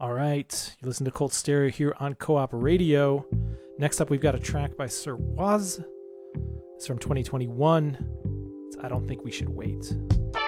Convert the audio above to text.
All right, you listen to Cult Stereo here on Co-op Radio. Next up, we've got a track by Sir Waz. It's from 2021. It's I Don't Think We Should Wait.